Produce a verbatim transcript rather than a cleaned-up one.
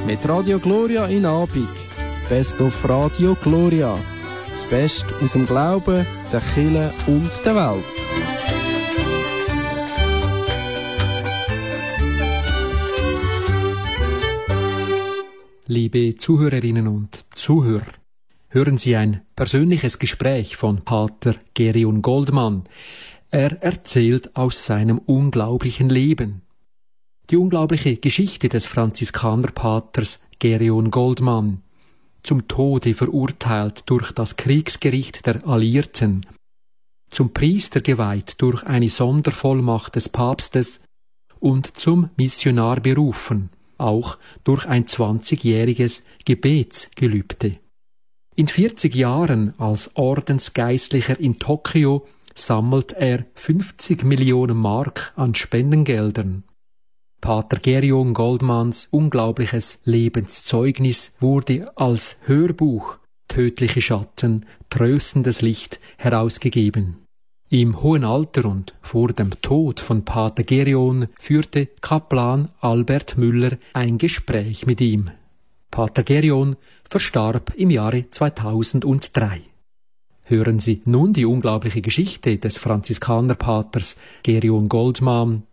mit Radio Gloria in Abend. Best of Radio Gloria. Das Beste aus dem Glauben, der Kirche und der Welt. Liebe Zuhörerinnen und Zuhörer, hören Sie ein persönliches Gespräch von Pater Gerion Goldmann. Er erzählt aus seinem unglaublichen Leben. Die unglaubliche Geschichte des Franziskanerpaters Gerion Goldmann, zum Tode verurteilt durch das Kriegsgericht der Alliierten, zum Priester geweiht durch eine Sondervollmacht des Papstes und zum Missionar berufen, auch durch ein zwanzigjähriges Gebetsgelübde. In vierzig Jahren als Ordensgeistlicher in Tokio sammelt er fünfzig Millionen Mark an Spendengeldern. Pater Gerion Goldmanns unglaubliches Lebenszeugnis wurde als Hörbuch Tödliche Schatten, tröstendes Licht herausgegeben. Im hohen Alter und vor dem Tod von Pater Gerion führte Kaplan Albert Müller ein Gespräch mit ihm. Pater Gerion verstarb im Jahre zweitausenddrei. Hören Sie nun die unglaubliche Geschichte des Franziskanerpaters Gerion Goldmann